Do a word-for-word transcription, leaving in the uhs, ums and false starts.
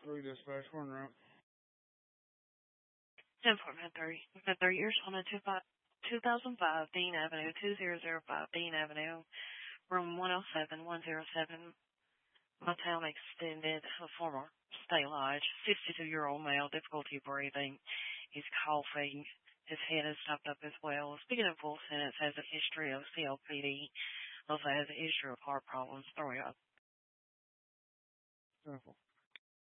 three dispatch, one route. ten four nine three. We've got three years on a two thousand five Dean Avenue, two zero zero five Dean Avenue, room one oh seven, one oh seven. My town extended, a former state lodge, fifty-two-year-old male, difficulty breathing. He's coughing. His head is stopped up as well. Speaking of full sentence, has a history of C O P D. Also has a history of heart problems. Throwing up. Simple.